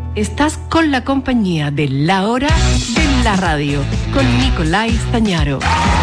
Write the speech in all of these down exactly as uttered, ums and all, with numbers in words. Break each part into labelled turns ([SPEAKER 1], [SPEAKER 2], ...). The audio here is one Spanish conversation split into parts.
[SPEAKER 1] Estás con la compañía de La Hora de la Radio, con Nicolás Stañaro.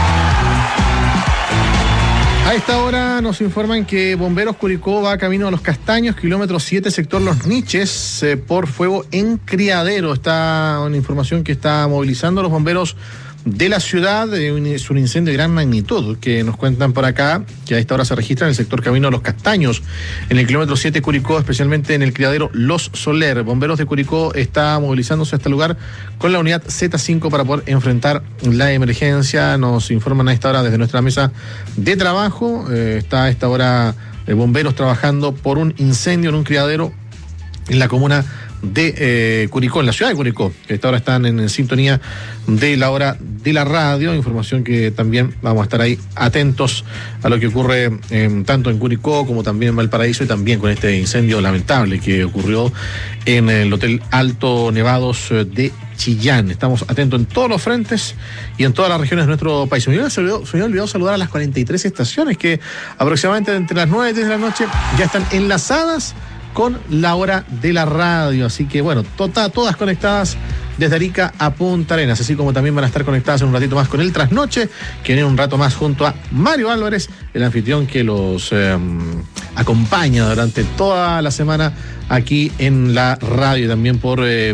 [SPEAKER 2] A esta hora nos informan que Bomberos Curicó va camino a Los Castaños, kilómetro siete, sector Los Niches, eh, por fuego en criadero. Está una información que está movilizando a los bomberos de la ciudad. Eh, es un incendio de gran magnitud que nos cuentan por acá, que a esta hora se registra en el sector camino a Los Castaños, en el kilómetro siete Curicó, especialmente en el criadero Los Soler. Bomberos de Curicó está movilizándose a este lugar con la unidad Z cinco para poder enfrentar la emergencia. Nos informan a esta hora desde nuestra mesa de trabajo. Eh, está a esta hora eh, bomberos trabajando por un incendio en un criadero en la comuna de eh, Curicó, en la ciudad de Curicó, que esta hora están en, en sintonía de La Hora de la Radio. Información que también vamos a estar ahí atentos a lo que ocurre eh, tanto en Curicó como también en Valparaíso, y también con este incendio lamentable que ocurrió en el Hotel Alto Nevados de Chillán. Estamos atentos en todos los frentes y en todas las regiones de nuestro país. Se me olvidó, se me olvidó saludar a las cuarenta y tres estaciones que aproximadamente entre las nueve y diez de la noche ya están enlazadas con La Hora de la Radio. Así que bueno, tota, todas conectadas desde Arica a Punta Arenas, así como también van a estar conectadas en un ratito más con el Trasnoche, que viene un rato más junto a Mario Álvarez, el anfitrión que los eh, acompaña durante toda la semana aquí en la radio, también por eh,